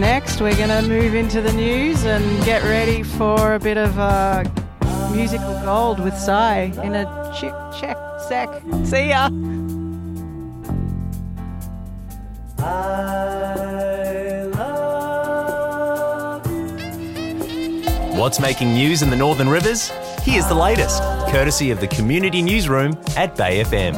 next. We're going to move into the news and get ready for a bit of musical gold with Psy in a check sec. See ya. What's making news in the Northern Rivers? Here's the latest, courtesy of the Community Newsroom at Bay FM.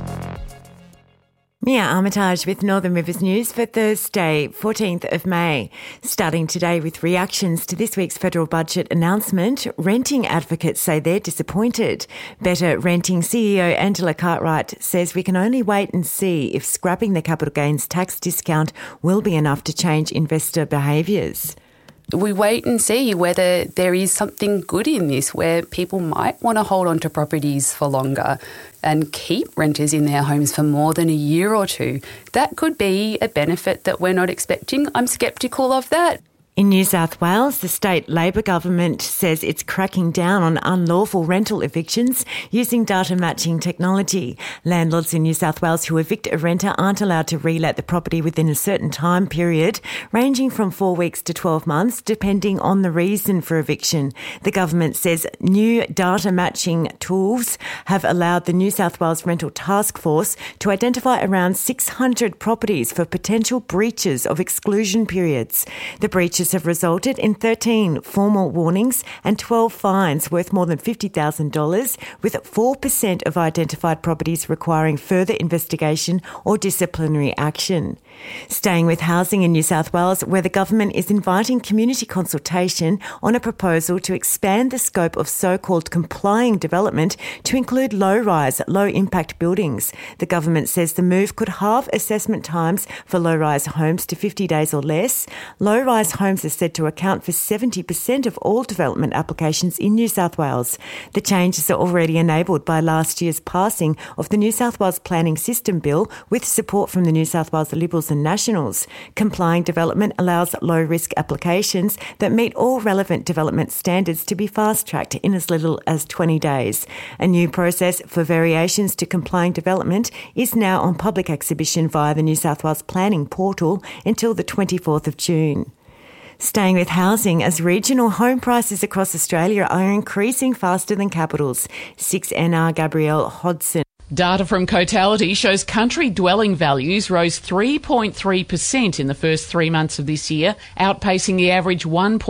Mia Armitage with Northern Rivers News for Thursday, 14th of May. Starting today with reactions to this week's federal budget announcement, renting advocates say they're disappointed. Better Renting CEO Angela Cartwright says we can only wait and see if scrapping the capital gains tax discount will be enough to change investor behaviours. We wait and see whether there is something good in this where people might want to hold on to properties for longer and keep renters in their homes for more than a year or two. That could be a benefit that we're not expecting. I'm sceptical of that. In New South Wales, the state Labor government says it's cracking down on unlawful rental evictions using data matching technology. Landlords in New South Wales who evict a renter aren't allowed to relet the property within a certain time period, ranging from 4 weeks to 12 months, depending on the reason for eviction. The government says new data matching tools have allowed the New South Wales Rental Task Force to identify around 600 properties for potential breaches of exclusion periods. The breaches have resulted in 13 formal warnings and 12 fines worth more than $50,000, with 4% of identified properties requiring further investigation or disciplinary action. Staying with housing in New South Wales, where the government is inviting community consultation on a proposal to expand the scope of so-called complying development to include low-rise, low-impact buildings. The government says the move could halve assessment times for low-rise homes to 50 days or less. Low-rise homes are said to account for 70% of all development applications in New South Wales. The changes are already enabled by last year's passing of the New South Wales Planning System Bill with support from the New South Wales Liberals and Nationals. Complying development allows low-risk applications that meet all relevant development standards to be fast-tracked in as little as 20 days. A new process for variations to complying development is now on public exhibition via the New South Wales Planning Portal until the 24th of June. Staying with housing, as regional home prices across Australia are increasing faster than capitals. 6NR Gabrielle Hodson. Data from Cotality shows country dwelling values rose 3.3% in the first 3 months of this year, outpacing the average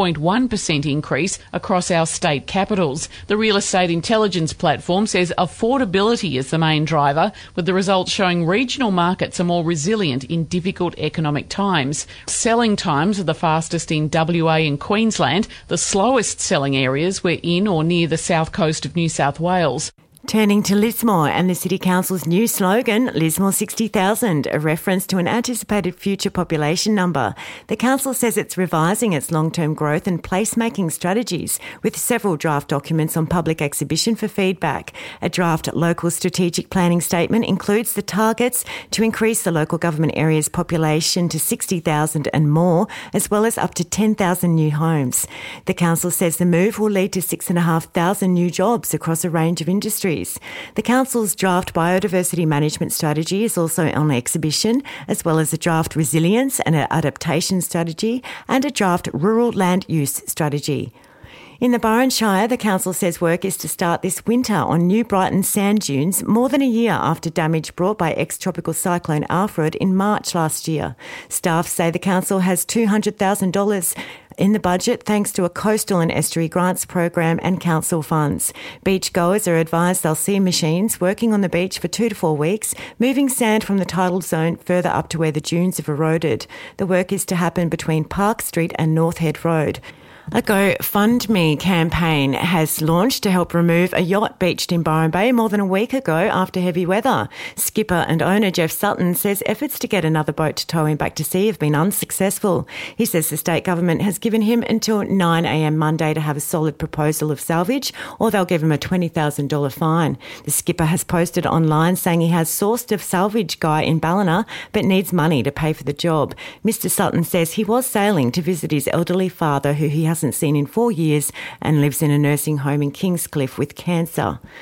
1.1% increase across our state capitals. The real estate intelligence platform says affordability is the main driver, with the results showing regional markets are more resilient in difficult economic times. Selling times are the fastest in WA and Queensland. The slowest selling areas were in or near the south coast of New South Wales. Turning to Lismore and the City Council's new slogan, Lismore 60,000, a reference to an anticipated future population number. The council says it's revising its long-term growth and placemaking strategies, with several draft documents on public exhibition for feedback. A draft local strategic planning statement includes the targets to increase the local government area's population to 60,000 and more, as well as up to 10,000 new homes. The council says the move will lead to 6,500 new jobs across a range of industries. The council's draft biodiversity management strategy is also on exhibition, as well as a draft resilience and adaptation strategy and a draft rural land use strategy. In the Byron Shire, the council says work is to start this winter on New Brighton sand dunes more than a year after damage brought by ex-tropical cyclone Alfred in March last year. Staff say the council has $200,000 in the budget thanks to a coastal and estuary grants program and council funds. Beachgoers are advised they'll see machines working on the beach for 2 to 4 weeks, moving sand from the tidal zone further up to where the dunes have eroded. The work is to happen between Park Street and North Head Road. A GoFundMe campaign has launched to help remove a yacht beached in Byron Bay more than a week ago after heavy weather. Skipper and owner Jeff Sutton says efforts to get another boat to tow him back to sea have been unsuccessful. He says the state government has given him until 9 a.m. Monday to have a solid proposal of salvage, or they'll give him a $20,000 fine. The skipper has posted online saying he has sourced a salvage guy in Ballina but needs money to pay for the job. Mr Sutton says he was sailing to visit his elderly father, who he hasn't seen in 4 years and lives in a nursing home in Kingscliff with cancer.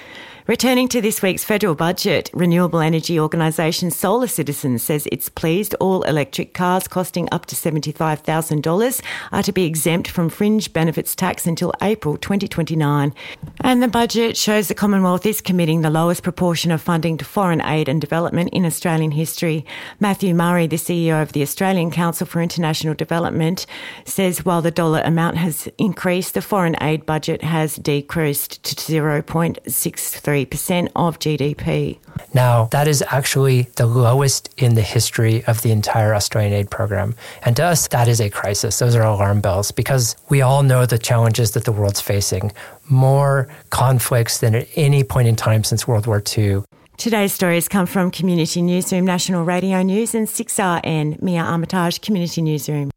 Returning to this week's federal budget, renewable energy organisation Solar Citizen says it's pleased all electric cars costing up to $75,000 are to be exempt from fringe benefits tax until April 2029. And the budget shows the Commonwealth is committing the lowest proportion of funding to foreign aid and development in Australian history. Matthew Murray, the CEO of the Australian Council for International Development, says while the dollar amount has increased, the foreign aid budget has decreased to 0.63% of GDP. Now, that is actually the lowest in the history of the entire Australian aid program. And to us, that is a crisis. Those are alarm bells because we all know the challenges that the world's facing. More conflicts than at any point in time since World War II. Today's stories come from Community Newsroom, National Radio News and 6RN, Mia Armitage, Community Newsroom.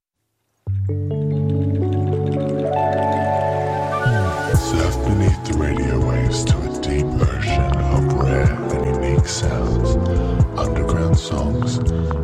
Surf beneath the radio waves to a deep ocean of rare and unique sounds, underground songs,